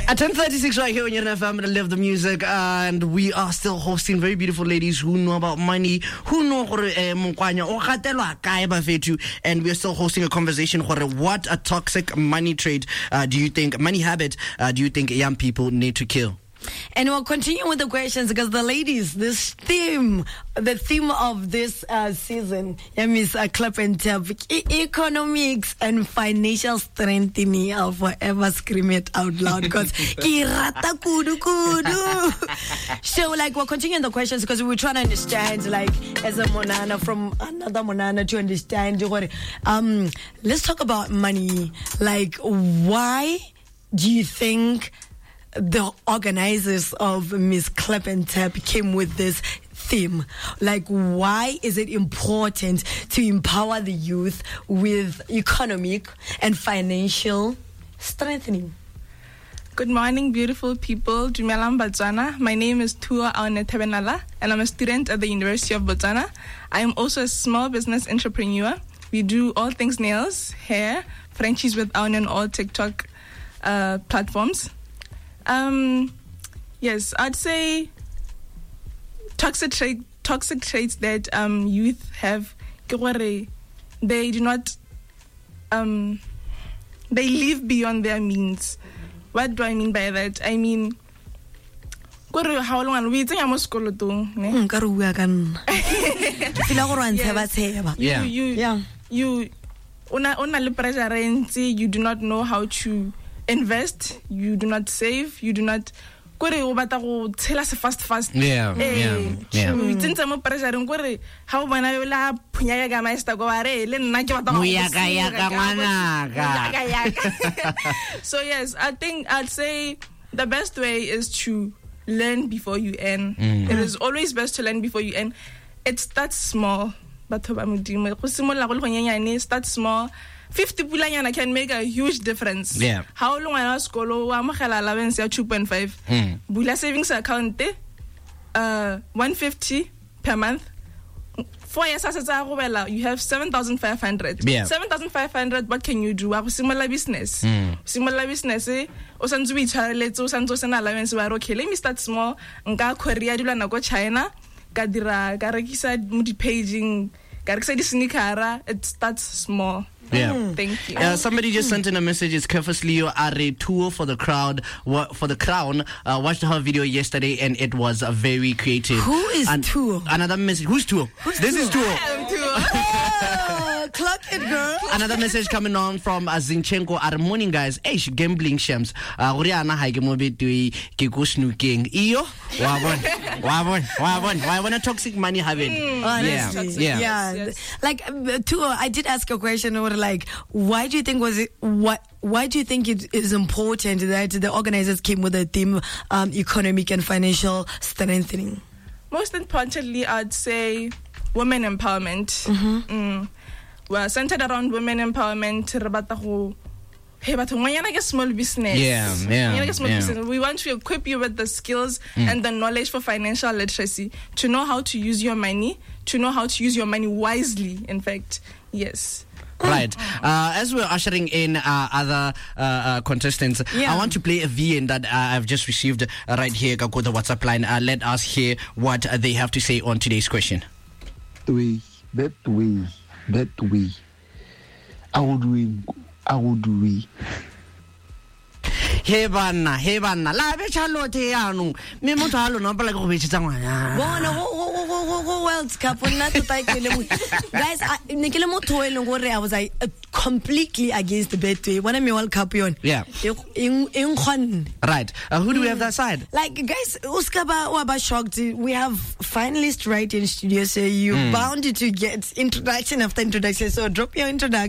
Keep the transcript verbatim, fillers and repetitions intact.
At ten thirty-six right here on F M, I love the music, and we are still hosting very beautiful ladies who know about money, who know and we are still hosting a conversation. What a toxic money trait uh, do you think, money habit uh, do you think young people need to kill? And we'll continue with the questions because the ladies, this theme, the theme of this uh, season, yeah, Miss uh, Clap and Tap, e- economics and financial strengthening. I'll forever scream it out loud because kirata kudu kudu. So, like, we're continuing the questions because we're trying to understand, like, as a Monana from another Monana to understand. Um, let's talk about money. Like, why do you think the organizers of Miss Clap and Tap came with this theme? Like, why is it important to empower the youth with economic and financial strengthening? Good morning, beautiful people. Dumelang Botswana. My name is Tua Aone Tebenala, and I'm a student at the University of Botswana. I am also a small business entrepreneur. We do all things nails, hair, Frenchies with Aone on all TikTok uh, platforms. Um, yes, I'd say toxic trait, toxic traits that um youth have. They do not um they live beyond their means. What do I mean by that? I mean, how long we think I'm school to? Yeah, you, yeah, you, una una pressure, you do not know how to invest, you do not save, you do not fast fast. Yeah, yeah, yeah. Since I'm pressuring gore how bana yo la phunya ya ga master go are le nna ke batla go So yes, I think I'd say the best way is to learn before you earn. Mm. It is always best to learn before you earn. It starts small. But start small. fifty pulanyana can make a huge difference. Yeah. How long I school wa mogela allowance ya two point five. Bula savings account uh one hundred fifty per month. Four years asatsa you have seven thousand five hundred. Yeah. seven thousand five hundred, what can you do? Wa similar business. Mm. Similar business eh o santse o itshwareletse o santse o sena allowance wa okay, let me start small. Nka Korea dula na go China ka dira ka rekisa mo di paging ka rekisa di sneaker. It starts small. Yeah. Mm. Thank you. Uh, somebody just sent in a message. It's Kefas Leo Are Tour for the crowd. Wa- for the crown. Uh, watched her video yesterday and it was uh, very creative. Who is and Tour? Another message. Who's Tour? Who's this Tour? is Tour. I am Tour. Oh, clock it, girl. Another message coming on from uh, Zinchenko. Are morning, guys. Hey, gambling shams. Uriana haike mo betui ke go snooking. Iyo. Wabon. Wabon. Wabon. Why want a toxic money habit? Mm, yeah. Honestly. Yeah. Yeah. Yes. Like uh, Tour, I did ask a question or like, why do you think was it what why do you think it is important that the organizers came with the theme um, economic and financial strengthening? Most importantly, I'd say women empowerment. Mm-hmm. Mm. We're centered around women empowerment. Hey, but when you're like a small business, Yeah, yeah, you're like a small yeah. business, we want to equip you with the skills Mm. and the knowledge for financial literacy to know how to use your money, to know how to use your money wisely. In fact, yes. Right. Uh, as we're ushering in uh, other uh, uh, contestants, Yeah. I want to play a V N that uh, I've just received uh, right here. Go to the WhatsApp line. Uh, let us hear what uh, they have to say on today's question. Way, that way, that way. How would we? How would we? Hey banna, hey banna. La be chalote yanu. Me motho a lona ba la go betsetsa ngwana. Bona go go go go go World Cup na to tai kele mo. Guys, ne kele mo to eleng gore I was like uh, completely against the Betway. When me World Cup yon. Yeah. In in khon. Right. Uh, who do we have that side? Like guys, Uskaba waba shocked. We have finalists right in studio, so you Mm. bound to get introduction after introduction. So drop your introduction.